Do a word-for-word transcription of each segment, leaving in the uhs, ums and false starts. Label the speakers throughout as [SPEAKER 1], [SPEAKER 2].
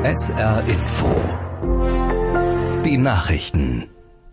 [SPEAKER 1] S R Info. Die Nachrichten.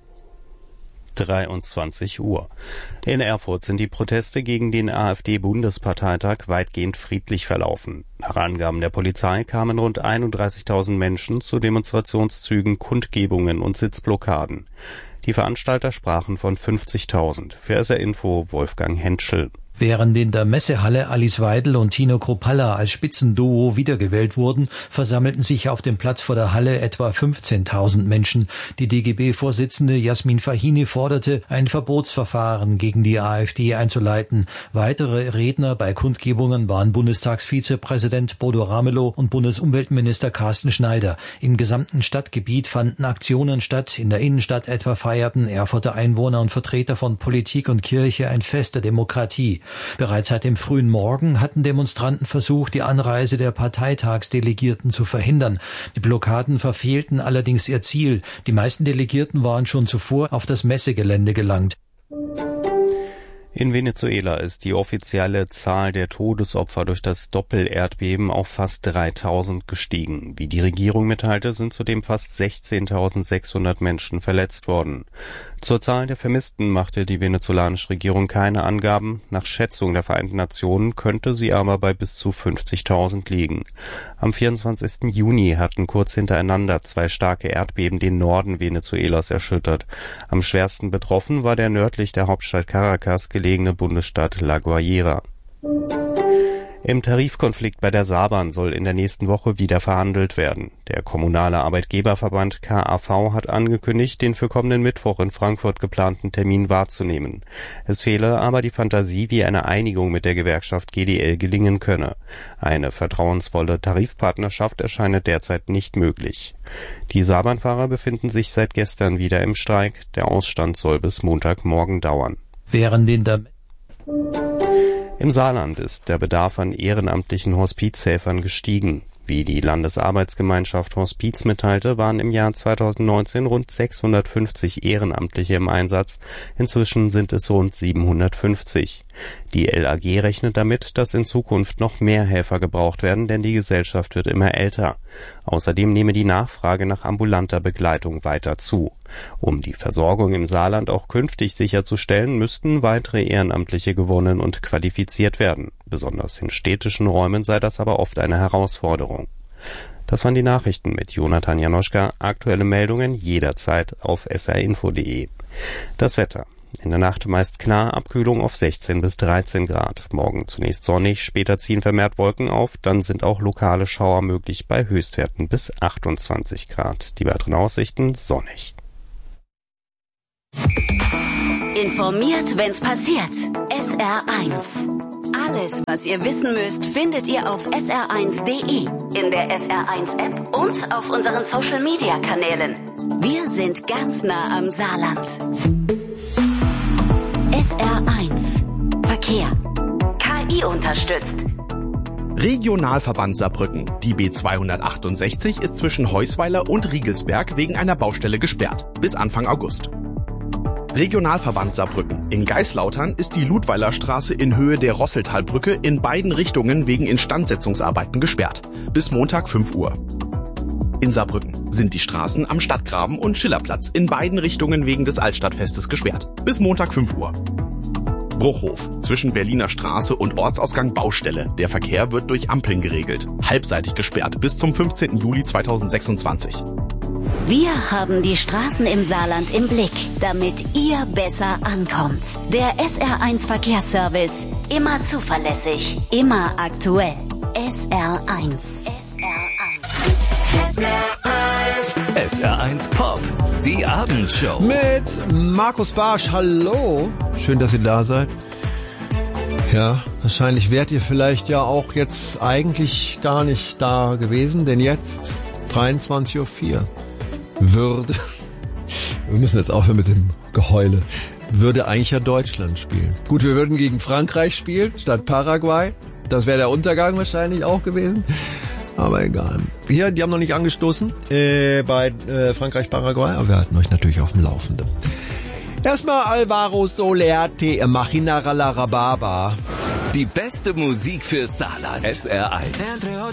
[SPEAKER 2] dreiundzwanzig Uhr. In Erfurt sind die Proteste gegen den AfD-Bundesparteitag weitgehend friedlich verlaufen. Nach Angaben der Polizei kamen rund einunddreißigtausend Menschen zu Demonstrationszügen, Kundgebungen und Sitzblockaden. Die Veranstalter sprachen von fünfzigtausend. Für S R Info Wolfgang Henschel.
[SPEAKER 3] Während in der Messehalle Alice Weidel und Tino Kruppalla als Spitzenduo wiedergewählt wurden, versammelten sich auf dem Platz vor der Halle etwa fünfzehntausend Menschen. Die D G B-Vorsitzende Jasmin Fahini forderte, ein Verbotsverfahren gegen die AfD einzuleiten. Weitere Redner bei Kundgebungen waren Bundestagsvizepräsident Bodo Ramelow und Bundesumweltminister Carsten Schneider. Im gesamten Stadtgebiet fanden Aktionen statt. In der Innenstadt etwa feierten Erfurter Einwohner und Vertreter von Politik und Kirche ein Fest der Demokratie. Bereits seit dem frühen Morgen hatten Demonstranten versucht, die Anreise der Parteitagsdelegierten zu verhindern. Die Blockaden verfehlten allerdings ihr Ziel. Die meisten Delegierten waren schon zuvor auf das Messegelände gelangt.
[SPEAKER 2] In Venezuela ist die offizielle Zahl der Todesopfer durch das Doppelerdbeben auf fast dreitausend gestiegen. Wie die Regierung mitteilte, sind zudem fast sechzehntausendsechshundert Menschen verletzt worden. Zur Zahl der Vermissten machte die venezolanische Regierung keine Angaben. Nach Schätzung der Vereinten Nationen könnte sie aber bei bis zu fünfzigtausend liegen. Am vierundzwanzigsten Juni hatten kurz hintereinander zwei starke Erdbeben den Norden Venezuelas erschüttert. Am schwersten betroffen war der nördlich der Hauptstadt Caracas gelegene Bundesstaat La Guaira. Im Tarifkonflikt bei der Saarbahn soll in der nächsten Woche wieder verhandelt werden. Der kommunale Arbeitgeberverband K A V hat angekündigt, den für kommenden Mittwoch in Frankfurt geplanten Termin wahrzunehmen. Es fehle aber die Fantasie, wie eine Einigung mit der Gewerkschaft G D L gelingen könne. Eine vertrauensvolle Tarifpartnerschaft erscheine derzeit nicht möglich. Die Saarbahnfahrer befinden sich seit gestern wieder im Streik. Der Ausstand soll bis Montagmorgen dauern.
[SPEAKER 3] Während in der
[SPEAKER 2] Im Saarland ist der Bedarf an ehrenamtlichen Hospizhelfern gestiegen. Wie die Landesarbeitsgemeinschaft Hospiz mitteilte, waren im Jahr zweitausendneunzehn rund sechshundertfünfzig Ehrenamtliche im Einsatz. Inzwischen sind es rund siebenhundertfünfzig. Die L A G rechnet damit, dass in Zukunft noch mehr Helfer gebraucht werden, denn die Gesellschaft wird immer älter. Außerdem nehme die Nachfrage nach ambulanter Begleitung weiter zu. Um die Versorgung im Saarland auch künftig sicherzustellen, müssten weitere Ehrenamtliche gewonnen und qualifiziert werden. Besonders in städtischen Räumen sei das aber oft eine Herausforderung. Das waren die Nachrichten mit Jonathan Janoschka. Aktuelle Meldungen jederzeit auf s r info punkt d e. Das Wetter. In der Nacht meist klar, Abkühlung auf sechzehn bis dreizehn Grad. Morgen zunächst sonnig, später ziehen vermehrt Wolken auf, dann sind auch lokale Schauer möglich bei Höchstwerten bis achtundzwanzig Grad. Die weiteren Aussichten sonnig.
[SPEAKER 4] Informiert, wenn's passiert. S R eins. Alles, was ihr wissen müsst, findet ihr auf s r eins punkt d e, in der S R eins App und auf unseren Social-Media-Kanälen. Wir sind ganz nah am Saarland. S R eins. Verkehr. K I unterstützt.
[SPEAKER 5] Regionalverband Saarbrücken. Die B zweihundertachtundsechzig ist zwischen Heusweiler und Riegelsberg wegen einer Baustelle gesperrt. Bis Anfang August. Regionalverband Saarbrücken. In Geislautern ist die Ludweiler Straße in Höhe der Rosseltalbrücke in beiden Richtungen wegen Instandsetzungsarbeiten gesperrt. Bis Montag fünf Uhr. In Saarbrücken sind die Straßen am Stadtgraben und Schillerplatz in beiden Richtungen wegen des Altstadtfestes gesperrt. Bis Montag fünf Uhr. Bruchhof. Zwischen Berliner Straße und Ortsausgang Baustelle. Der Verkehr wird durch Ampeln geregelt. Halbseitig gesperrt bis zum fünfzehnten Juli zweitausendsechsundzwanzig.
[SPEAKER 4] Wir haben die Straßen im Saarland im Blick, damit ihr besser ankommt. Der S R eins Verkehrsservice. Immer zuverlässig, immer aktuell. S R eins. S R eins.
[SPEAKER 1] S R eins. S R eins Pop. Die Abendshow.
[SPEAKER 6] Mit Markus Barsch. Hallo. Schön, dass ihr da seid. Ja, wahrscheinlich wärt ihr vielleicht ja auch jetzt eigentlich gar nicht da gewesen, denn jetzt dreiundzwanzig Uhr vier würde, wir müssen jetzt aufhören mit dem Geheule, würde eigentlich ja Deutschland spielen. Gut, wir würden gegen Frankreich spielen, statt Paraguay. Das wäre der Untergang wahrscheinlich auch gewesen. Aber egal. Hier, die haben noch nicht angestoßen äh, bei äh, Frankreich-Paraguay, aber wir halten euch natürlich auf dem Laufenden. Erstmal Alvaro Soler, Te Machina Rababa.
[SPEAKER 1] Die beste Musik für Saarland. S R eins.